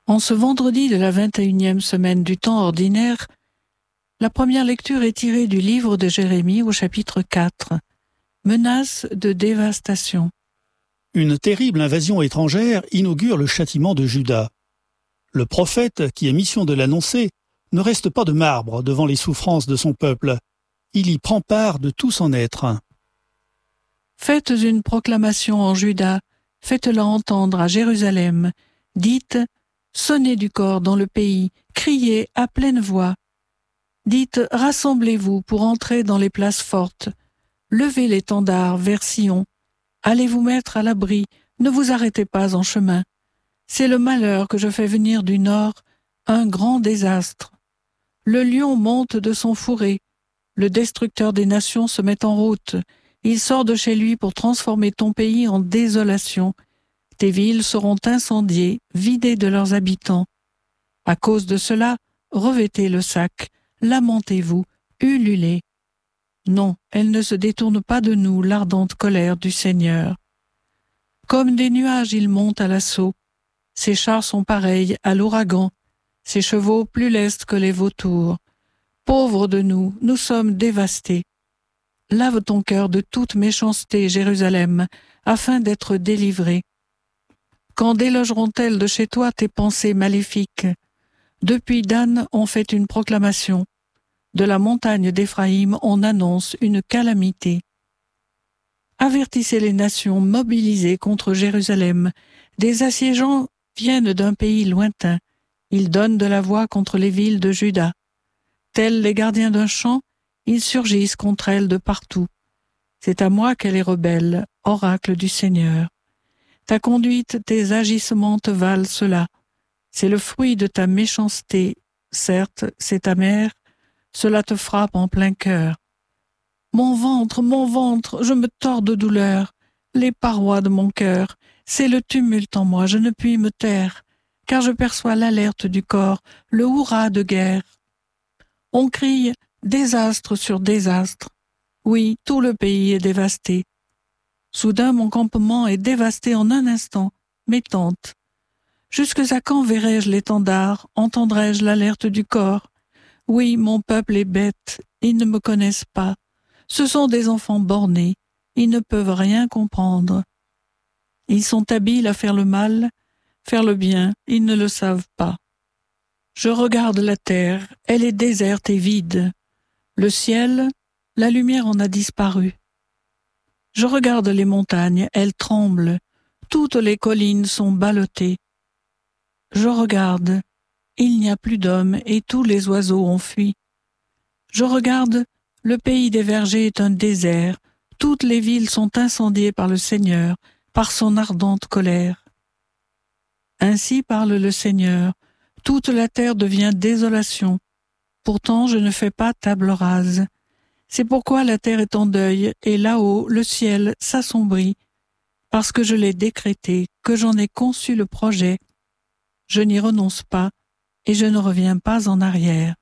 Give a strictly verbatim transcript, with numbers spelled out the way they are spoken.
En ce vendredi de la vingt et unième semaine du temps ordinaire, la première lecture est tirée du livre de Jérémie au chapitre quatre. Menace de dévastation. Une terrible invasion étrangère inaugure le châtiment de Juda. Le prophète, qui a mission de l'annoncer, ne reste pas de marbre devant les souffrances de son peuple. Il y prend part de tout son être. Faites une proclamation en Juda, faites-la entendre à Jérusalem. Dites, sonnez du cor dans le pays, criez à pleine voix. Dites, rassemblez-vous pour entrer dans les places fortes. Levez l'étendard vers Sion. Allez vous mettre à l'abri, ne vous arrêtez pas en chemin. C'est le malheur que je fais venir du nord, un grand désastre. Le lion monte de son fourré. Le destructeur des nations se met en route. Il sort de chez lui pour transformer ton pays en désolation. Tes villes seront incendiées, vidées de leurs habitants. À cause de cela, revêtez le sac, lamentez-vous, ululez. Non, elle ne se détourne pas de nous, l'ardente colère du Seigneur. Comme des nuages, il monte à l'assaut. Ses chars sont pareils à l'ouragan, ses chevaux plus lestes que les vautours. Pauvres de nous, nous sommes dévastés. Lave ton cœur de toute méchanceté, Jérusalem, afin d'être délivré. Quand délogeront-elles de chez toi tes pensées maléfiques? Depuis Dan, on fait une proclamation. De la montagne d'Éphraïm, on annonce une calamité. Avertissez les nations mobilisées contre Jérusalem. Des assiégeants viennent d'un pays lointain. Ils donnent de la voix contre les villes de Juda. Tels les gardiens d'un champ, ils surgissent contre elles de partout. C'est à moi qu'elle est rebelle, oracle du Seigneur. Ta conduite, tes agissements te valent cela. C'est le fruit de ta méchanceté. Certes, c'est ta mère. Cela te frappe en plein cœur. Mon ventre, mon ventre, je me tords de douleur. Les parois de mon cœur, c'est le tumulte en moi, je ne puis me taire, car je perçois l'alerte du corps, le hurrah de guerre. On crie désastre sur désastre. Oui, tout le pays est dévasté. Soudain, mon campement est dévasté en un instant, mes tentes. Jusque à quand verrai-je l'étendard, entendrai-je l'alerte du corps? Oui, mon peuple est bête, ils ne me connaissent pas. Ce sont des enfants bornés, ils ne peuvent rien comprendre. Ils sont habiles à faire le mal, faire le bien, ils ne le savent pas. Je regarde la terre, elle est déserte et vide. Le ciel, la lumière en a disparu. Je regarde les montagnes, elles tremblent, toutes les collines sont ballottées. Je regarde, il n'y a plus d'hommes et tous les oiseaux ont fui. Je regarde, le pays des vergers est un désert, toutes les villes sont incendiées par le Seigneur, par son ardente colère. Ainsi parle le Seigneur, toute la terre devient désolation. Pourtant je ne fais pas table rase. C'est pourquoi la terre est en deuil, et là-haut le ciel s'assombrit, parce que je l'ai décrété, que j'en ai conçu le projet. Je n'y renonce pas, et je ne reviens pas en arrière.